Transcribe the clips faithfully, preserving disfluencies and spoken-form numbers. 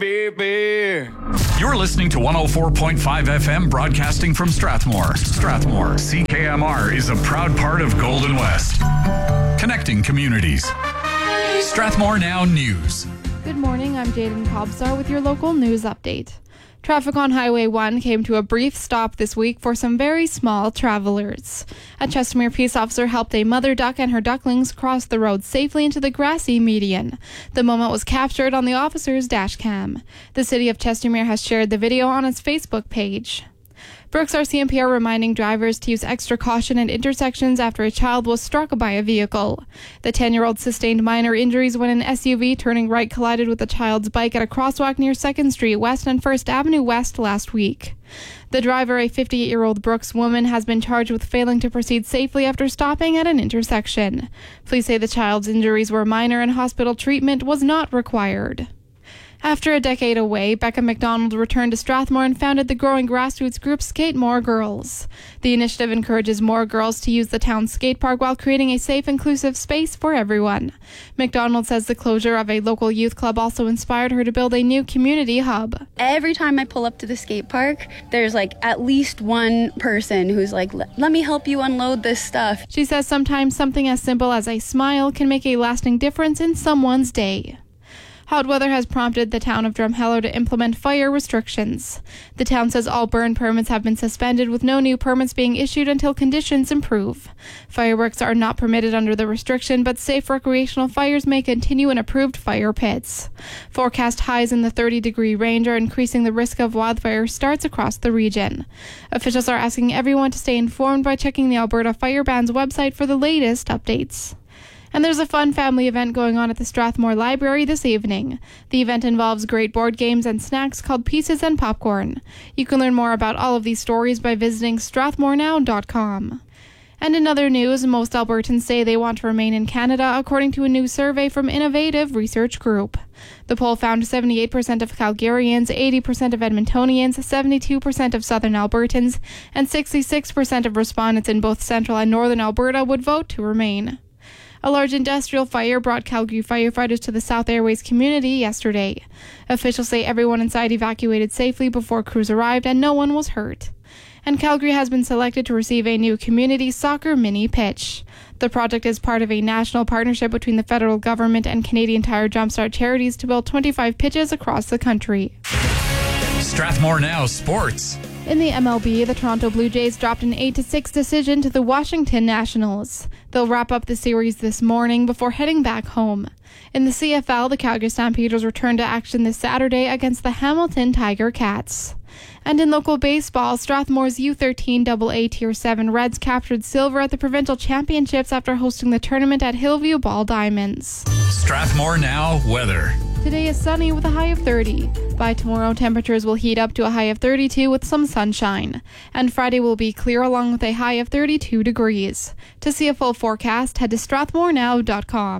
baby. You're listening to one oh four point five F M, broadcasting from Strathmore. Strathmore, C K M R is a proud part of Golden West. Connecting communities. Strathmore Now News. Good morning, I'm Jaden Cobsar with your local news update. Traffic on Highway one came to a brief stop this week for some very small travelers. A Chestermere peace officer helped a mother duck and her ducklings cross the road safely into the grassy median. The moment was captured on the officer's dash cam. The city of Chestermere has shared the video on its Facebook page. Brooks R C M P are reminding drivers to use extra caution at intersections after a child was struck by a vehicle. The ten-year-old sustained minor injuries when an S U V turning right collided with a child's bike at a crosswalk near second Street West and first Avenue West last week. The driver, a fifty-eight-year-old Brooks woman, has been charged with failing to proceed safely after stopping at an intersection. Police say the child's injuries were minor and hospital treatment was not required. After a decade away, Becca McDonald returned to Strathmore and founded the growing grassroots group Skate More Girls. The initiative encourages more girls to use the town's skate park while creating a safe, inclusive space for everyone. McDonald says the closure of a local youth club also inspired her to build a new community hub. Every time I pull up to the skate park, there's like at least one person who's like, let me help you unload this stuff. She says sometimes something as simple as a smile can make a lasting difference in someone's day. Hot weather has prompted the town of Drumheller to implement fire restrictions. The town says all burn permits have been suspended, with no new permits being issued until conditions improve. Fireworks are not permitted under the restriction, but safe recreational fires may continue in approved fire pits. Forecast highs in the thirty-degree range are increasing the risk of wildfire starts across the region. Officials are asking everyone to stay informed by checking the Alberta Fire Ban's website for the latest updates. And there's a fun family event going on at the Strathmore Library this evening. The event involves great board games and snacks called Pieces and Popcorn. You can learn more about all of these stories by visiting strathmore now dot com. And in other news, most Albertans say they want to remain in Canada, according to a new survey from Innovative Research Group. The poll found seventy-eight percent of Calgarians, eighty percent of Edmontonians, seventy-two percent of Southern Albertans, and sixty-six percent of respondents in both Central and Northern Alberta would vote to remain. A large industrial fire brought Calgary firefighters to the South Airways community yesterday. Officials say everyone inside evacuated safely before crews arrived and no one was hurt. And Calgary has been selected to receive a new community soccer mini pitch. The project is part of a national partnership between the federal government and Canadian Tire Jumpstart charities to build twenty-five pitches across the country. Strathmore Now Sports. In the M L B, the Toronto Blue Jays dropped an eight to six decision to the Washington Nationals. They'll wrap up the series this morning before heading back home. In the C F L, the Calgary Stampeders return to action this Saturday against the Hamilton Tiger Cats. And in local baseball, Strathmore's U thirteen double A Tier seven Reds captured silver at the provincial championships after hosting the tournament at Hillview Ball Diamonds. Strathmore Now weather. Today is sunny with a high of thirty. By tomorrow, temperatures will heat up to a high of thirty-two with some sunshine. And Friday will be clear along with a high of thirty-two degrees. To see a full forecast, head to strathmore now dot com.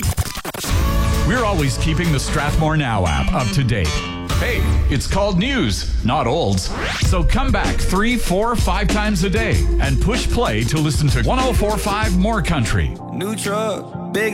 We're always keeping the Strathmore Now app up to date. Hey, it's called news, not olds. So come back three, four, five times a day and push play to listen to one oh four point five More Country. New truck.